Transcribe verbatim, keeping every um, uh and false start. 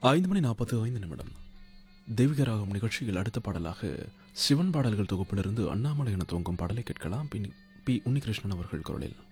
ஐந்து மணி நாற்பத்து ஐந்து நிமிடம். தெய்வீக ராகம் நிகழ்ச்சியில் அடுத்த பாடலாக சிவன் பாடல்கள் தொகுப்பிலிருந்து அண்ணாமலை என துவங்கும் பாடலை கேட்கலாம். பின் பி உன்னிகிருஷ்ணன் அவர்கள் குரலில்.